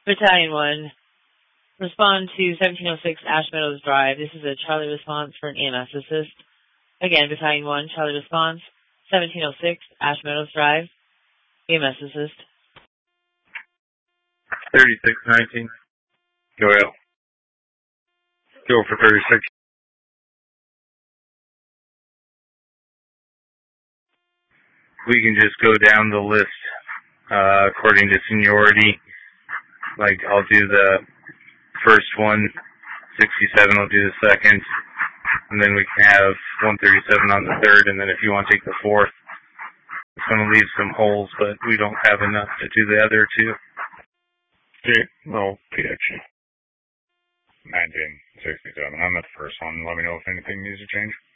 Battalion 1, respond to 1706 Ash Meadows Drive. This is a Charlie response for an EMS assist. Again, Battalion 1, Charlie response, 1706 Ash Meadows Drive, EMS assist. 3619. Go out. Go for 36. We can just go down the list according to seniority. Like, I'll do the first one, 67 will do the second, and then we can have 137 on the third, and then if you want to take the fourth, it's going to leave some holes, but we don't have enough to do the other two. Okay, well, PX 1967. I'm at the first one. Let me know if anything needs to change.